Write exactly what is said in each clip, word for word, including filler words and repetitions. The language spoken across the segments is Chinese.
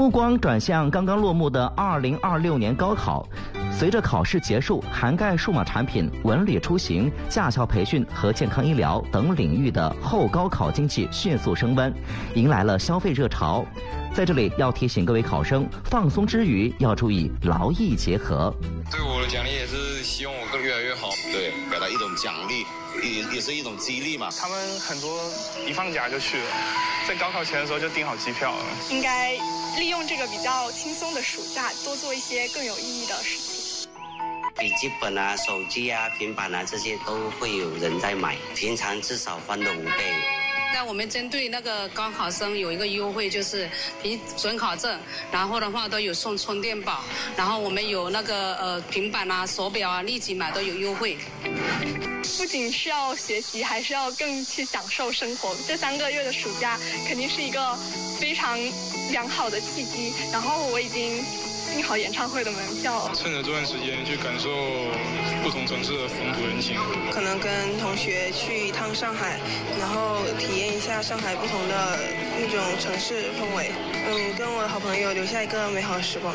目光转向刚刚落幕的二零二六年高考，随着考试结束，涵盖数码产品、文旅出行、驾校培训和健康医疗等领域的后高考经济迅速升温，迎来了消费热潮。在这里要提醒各位考生，放松之余要注意劳逸结合。 对我的奖励也是希望我更越来越好， 对，给他一种奖励，也也是一种激励嘛。 他们很多一放假就去了，在高考前的时候就订好机票了。 应该利用这个比较轻松的暑假，多做一些更有意义的事情。 笔记本啊、手机啊、平板啊，这些都会有人在买，平常至少翻的五倍。 那我们针对那个高考生有一个优惠，就是凭准考证，然后的话都有送充电宝，然后我们有那个呃平板啊、手表啊，立即买都有优惠。 不仅是要学习，还是要更去享受生活。这三个月的暑假肯定是一个非常良好的契机。然后我已经订好演唱会的门票了。 趁着这段时间去感受不同城市的风土人情， 可能跟同学去一趟上海，然后体验一下上海不同的那种城市氛围。嗯，跟我的好朋友留下一个美好的时光。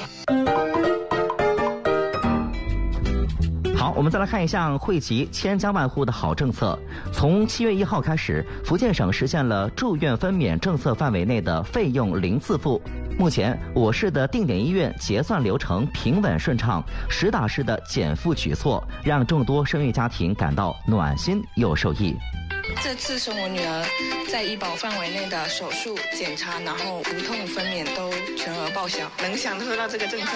好，我们再来看一项惠及千家万户的好政策。从七月一号开始，福建省实现了住院分娩政策范围内的费用零自付。目前，我市的定点医院结算流程平稳顺畅，实打实的减负举措，让众多生育家庭感到暖心又受益。 这次是我女儿在医保范围内的手术、检查，然后无痛分娩都全额报销，能享受到这个政策。